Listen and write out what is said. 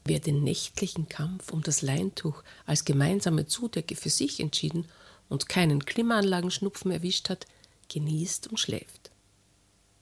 Wer den nächtlichen Kampf um das Leintuch als gemeinsame Zudecke für sich entschieden und keinen Klimaanlagenschnupfen erwischt hat, genießt und schläft.